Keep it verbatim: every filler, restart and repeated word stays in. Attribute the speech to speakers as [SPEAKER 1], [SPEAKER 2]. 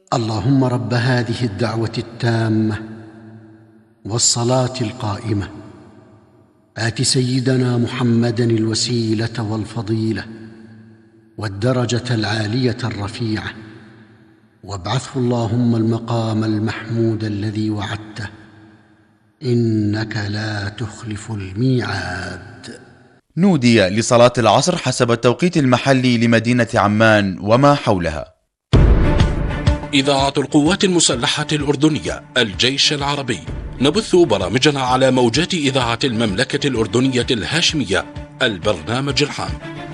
[SPEAKER 1] اللهم رب هذه الدعوة التامة والصلاة القائمة آت سيدنا محمدا الوسيلة والفضيلة والدرجة العالية الرفيعة وابعثه اللهم المقام المحمود الذي وعدته إنك لا تخلف الميعاد.
[SPEAKER 2] نودي لصلاة العصر حسب التوقيت المحلي لمدينة عمان وما حولها.
[SPEAKER 3] إذاعة القوات المسلحة الأردنية الجيش العربي، نبث برامجنا على موجات إذاعة المملكة الأردنية الهاشمية. البرنامج العام